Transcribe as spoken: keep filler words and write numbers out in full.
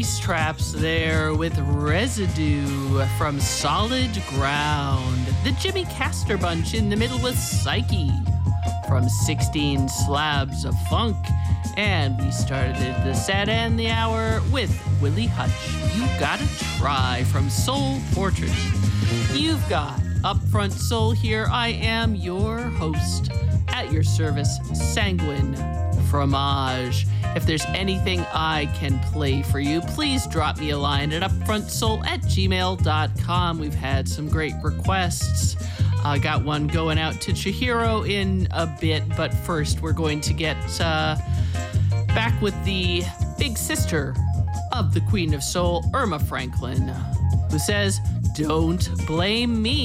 grease traps there with Residue from Solid Ground. The Jimmy Castor Bunch in the middle with Psyche from sixteen Slabs of Funk. And we started the set and the hour with Willie Hutch. You Gotta Try from Soul Portrait. You've got Upfront Soul here. I am your host, at your service, Sanguine Fromage. If there's anything I can play for you, please drop me a line at upfrontsoul at gmail dot com. We've had some great requests. I uh, got one going out to Chihiro in a bit, but first we're going to get uh, back with the big sister of the Queen of Soul, Irma Franklin, who says, "Don't blame me."